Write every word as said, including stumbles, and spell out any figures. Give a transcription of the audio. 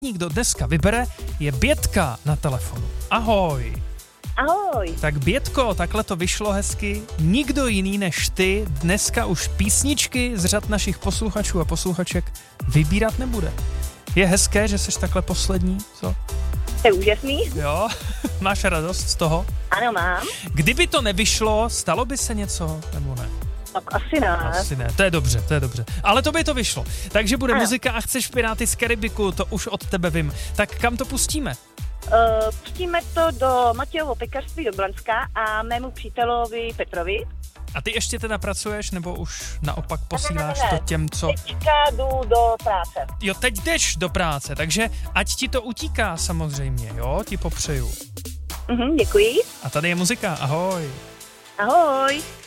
Kdo dneska vybere, je Bětka na telefonu. Ahoj. Ahoj. Tak Bětko, takhle to vyšlo hezky. Nikdo jiný než ty dneska už písničky z řad našich posluchačů a posluchaček vybírat nebude. Je hezké, že jsi takhle poslední, co? To je úžasný. Jo, máš radost z toho? Ano, mám. Kdyby to nevyšlo, stalo by se něco, nebo ne? Tak asi ne. Asi ne, to je dobře, to je dobře. Ale to by to vyšlo. Takže bude ano. muzika a chceš Piráty z Karibiku, to už od tebe vím. Tak kam to pustíme? Uh, pustíme to do Matějovo pekařství do Blanska a mému přítelovi Petrovi. A ty ještě teda pracuješ, nebo už naopak posíláš ne, ne, ne. to těm, co... Teďka jdu do práce. Jo, teď jdeš do práce, takže ať ti to utíká samozřejmě, jo, ti popřeju. Mhm, děkuji. A tady je muzika, ahoj. Ahoj.